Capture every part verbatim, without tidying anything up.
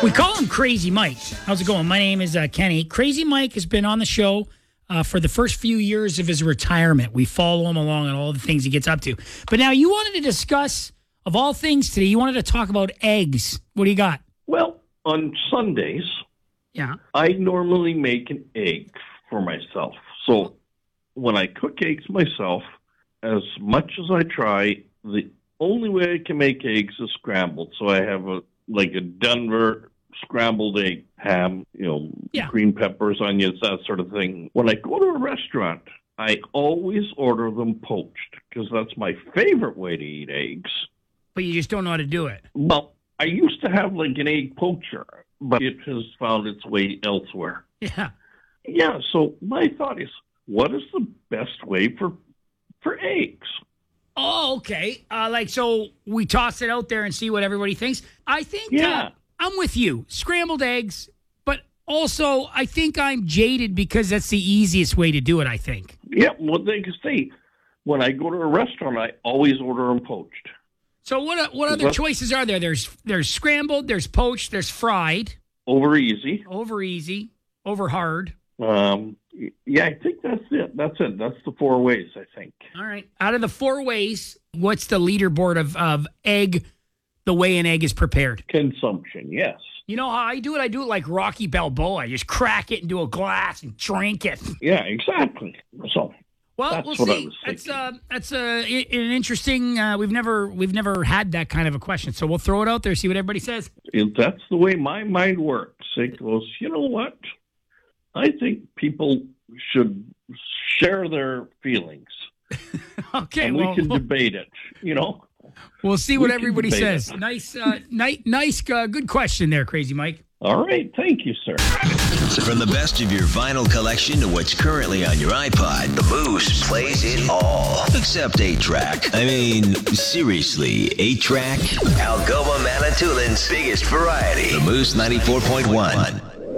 We call him Crazy Mike. How's it going? My name is uh, Kenny. Crazy Mike has been on the show uh, for the first few years of his retirement. We follow him along on all the things he gets up to. But now you wanted to discuss, of all things today, you wanted to talk about eggs. What do you got? Well, on Sundays, yeah, I normally make an egg for myself. So when I cook eggs myself, as much as I try, the only way I can make eggs is scrambled. So I have a like a Denver scrambled egg, ham, you know, yeah. green peppers, onions, that sort of thing. When I go to a restaurant, I always order them poached because that's my favorite way to eat eggs. But you just don't know how to do it. Well, I used to have like an egg poacher, but it has found its way elsewhere. Yeah. Yeah, so my thought is, what is the best way for for eggs? Oh, okay. Uh, like, so we toss it out there and see what everybody thinks. I think Yeah. uh, I'm with you. Scrambled eggs, but also I think I'm jaded because that's the easiest way to do it, I think. Yeah, well, they can say, when I go to a restaurant, I always order them poached. So what what other choices are there? There's there's scrambled, there's poached, there's fried. Over easy. Over easy, over hard. Um, yeah, I think that's it. That's it. That's the four ways, I think. All right. Out of the four ways, what's the leaderboard of, of egg, the way an egg is prepared? Consumption, yes. You know how I do it? I do it like Rocky Balboa. I just crack it into a glass and drink it. Yeah, exactly. So well, that's we'll what see. I was That's thinking. uh, that's uh, an interesting. Uh, we've never we've never had that kind of a question, so we'll throw it out there, see what everybody says. That's the way my mind works. It goes, you know what? I think people should share their feelings. Okay, and well, we can we'll, debate it, you know? we'll see what we can everybody debate says. it. Nice, uh, nice, nice, uh, good question there, Crazy Mike. All right. Thank you, sir. From the best of your vinyl collection to what's currently on your iPod, the Moose plays it all. Except eight track. I mean, seriously, eight track? Algoma Manitoulин's biggest variety. The Moose ninety-four point one.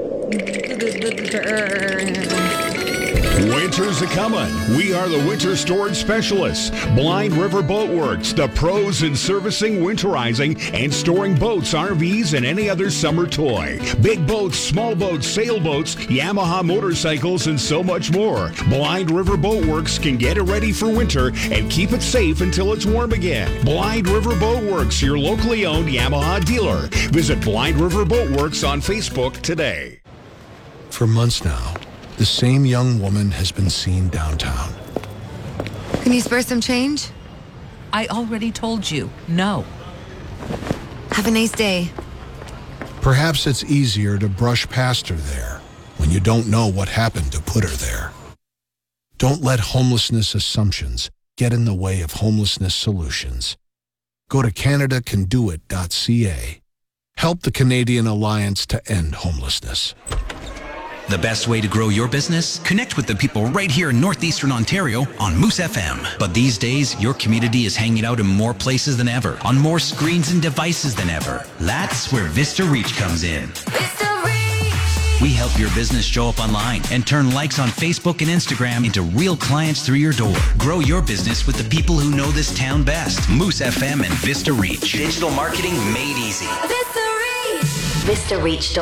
Winter's a-comin'. We are the winter storage specialists. Blind River Boat Works, the pros in servicing, winterizing, and storing boats, R Vs, and any other summer toy. Big boats, small boats, sailboats, Yamaha motorcycles, and so much more. Blind River Boat Works can get it ready for winter and keep it safe until it's warm again. Blind River Boat Works, your locally owned Yamaha dealer. Visit Blind River Boat Works on Facebook today. For months now, the same young woman has been seen downtown. Can you spare some change? I already told you, no. Have a nice day. Perhaps it's easier to brush past her there when you don't know what happened to put her there. Don't let homelessness assumptions get in the way of homelessness solutions. Go to Canada Can Do It dot C A. Help the Canadian Alliance to End Homelessness. The best way to grow your business? Connect with the people right here in Northeastern Ontario on Moose F M. But these days, your community is hanging out in more places than ever, on more screens and devices than ever. That's where Vista Reach comes in. Vista Reach! We help your business show up online and turn likes on Facebook and Instagram into real clients through your door. Grow your business with the people who know this town best. Moose F M and Vista Reach. Digital marketing made easy. Vista Reach! Vista Reach.